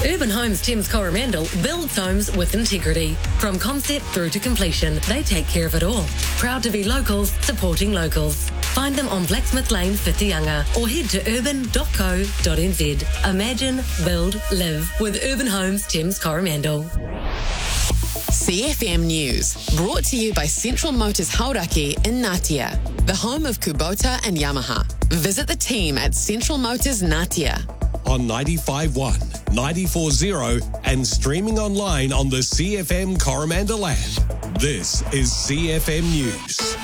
Urban Homes Thames Coromandel builds homes with integrity. From concept through to completion, they take care of it all. Proud to be locals, supporting locals. Find them on Blacksmith Lane, Whitianga, or head to urban.co.nz. Imagine, build, live with Urban Homes Thames Coromandel. CFM News, brought to you by Central Motors Hauraki in Ngatea, the home of Kubota and Yamaha. Visit the team at Central Motors Ngatea. On 95.1, 94.0 and streaming online on the CFM Coromandel app. This is CFM News.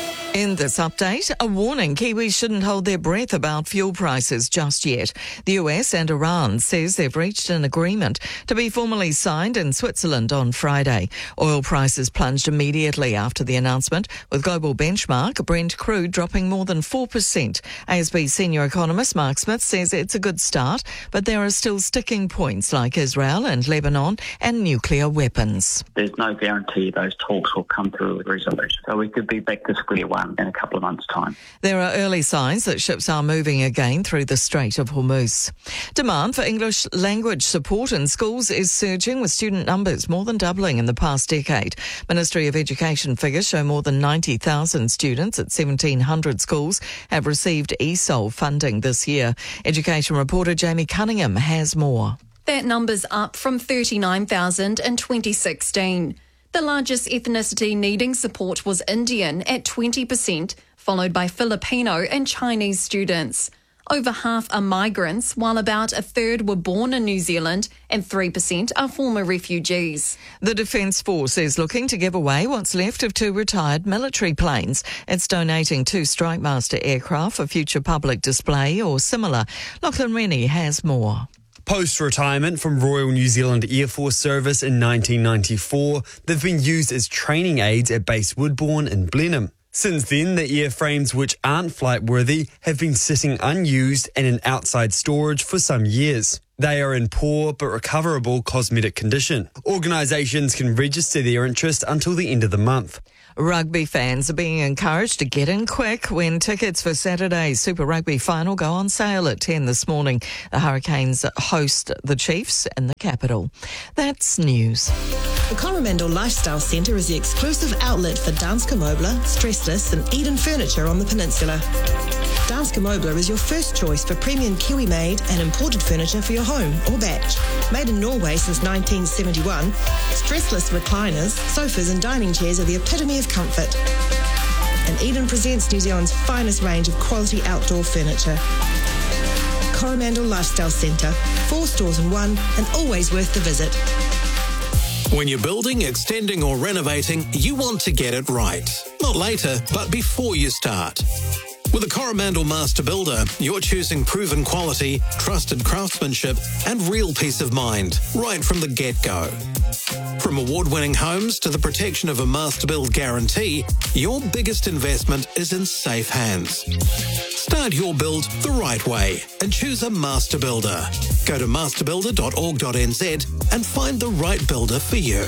In this update, a warning: Kiwis shouldn't hold their breath about fuel prices just yet. The US and Iran says they've reached an agreement to be formally signed in Switzerland on Friday. Oil prices plunged immediately after the announcement, with global benchmark Brent crude dropping more than 4%. ASB senior economist Mark Smith says it's a good start, but there are still sticking points like Israel and Lebanon and nuclear weapons. There's no guarantee those talks will come through with resolution, so we could be back to square one in a couple of months' time. There are early signs that ships are moving again through the Strait of Hormuz. Demand for English language support in schools is surging, with student numbers more than doubling in the past decade. Ministry of Education figures show more than 90,000 students at 1,700 schools have received ESOL funding this year. Education reporter Jamie Cunningham has more. That number's up from 39,000 in 2016. The largest ethnicity needing support was Indian at 20%, followed by Filipino and Chinese students. Over half are migrants, while about a third were born in New Zealand and 3% are former refugees. The Defence Force is looking to give away what's left of 2 retired military planes. It's donating 2 Strike Master aircraft for future public display or similar. Lachlan Rennie has more. Post-retirement from Royal New Zealand Air Force service in 1994, they've been used as training aids at Base Woodbourne in Blenheim. Since then, the airframes, which aren't flight-worthy, have been sitting unused and in outside storage for some years. They are in poor but recoverable cosmetic condition. Organisations can register their interest until the end of the month. Rugby fans are being encouraged to get in quick when tickets for Saturday's Super Rugby final go on sale at 10 this morning. The Hurricanes host the Chiefs in the capital. That's news. The Coromandel Lifestyle Centre is the exclusive outlet for Danske Møbler, Stressless and Eden Furniture on the peninsula. Danske Møbler is your first choice for premium Kiwi-made and imported furniture for your home or batch. Made in Norway since 1971, stressless recliners, sofas and dining chairs are the epitome of comfort. And Eden presents New Zealand's finest range of quality outdoor furniture. Coromandel Lifestyle Centre, 4 stores in one and always worth the visit. When you're building, extending or renovating, you want to get it right. Not later, but before you start. With a Coromandel Master Builder, you're choosing proven quality, trusted craftsmanship and real peace of mind right from the get-go. From award-winning homes to the protection of a Master Build guarantee, your biggest investment is in safe hands. Start your build the right way and choose a Master Builder. Go to masterbuilder.org.nz and find the right builder for you.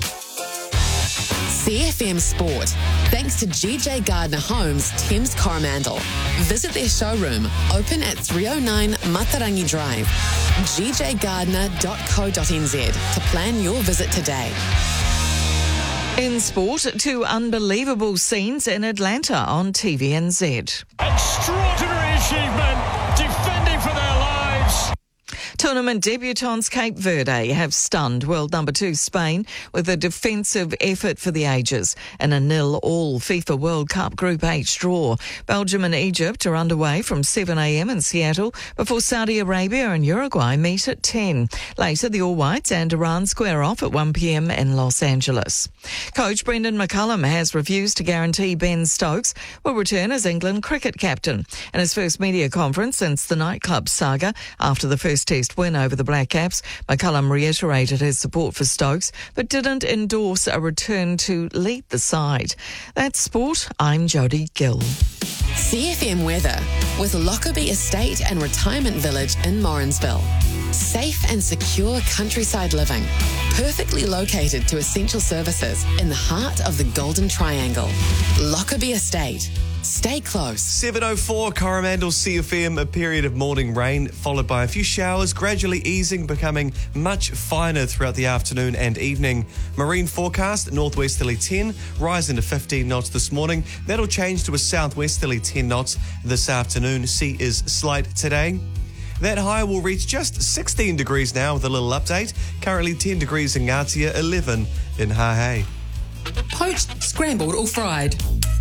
CFM Sport, thanks to GJ Gardner Homes, Thames Coromandel. Visit their showroom, open at 309 Matarangi Drive, gjgardner.co.nz to plan your visit today. In sport, 2 unbelievable scenes in Atlanta on TVNZ. Extraordinary achievement, defending for their lives. Tournament debutants Cape Verde have stunned world number 2 Spain with a defensive effort for the ages and a 0-0 FIFA World Cup Group H draw. Belgium and Egypt are underway from 7 a.m. in Seattle before Saudi Arabia and Uruguay meet at 10. Later, the All Whites and Iran square off at 1 p.m. in Los Angeles. Coach Brendan McCullum has refused to guarantee Ben Stokes will return as England cricket captain. In his first media conference since the nightclub saga after the first Test win over the Black Caps, McCullum reiterated his support for Stokes but didn't endorse a return to lead the side. That's sport. I'm Jodie Gill. CFM weather with Lockerbie Estate and Retirement Village in Morrinsville. Safe and secure countryside living. Perfectly located to essential services in the heart of the Golden Triangle. Lockerbie Estate. Stay close. 7:04 Coromandel CFM, a period of morning rain followed by a few showers, gradually easing, becoming much finer throughout the afternoon and evening. Marine forecast, northwesterly 10, rising to 15 knots this morning. That'll change to a southwesterly 10 knots this afternoon. Sea is slight today. That high will reach just 16 degrees now with a little update. Currently 10 degrees in Ngatea, 11 in Hahei. Poached, scrambled or fried.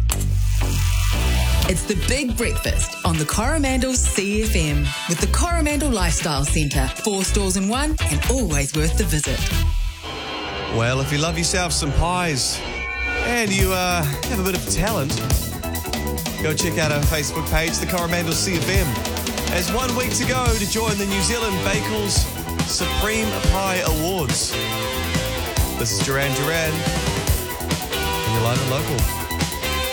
It's the big breakfast on the Coromandel CFM with the Coromandel Lifestyle Centre. 4 stores in one and always worth the visit. Well, if you love yourself some pies and you have a bit of talent, go check out our Facebook page, the Coromandel CFM. There's 1 week to go to join the New Zealand Bakels Supreme Pie Awards. This is Duran Duran, and you're live and local.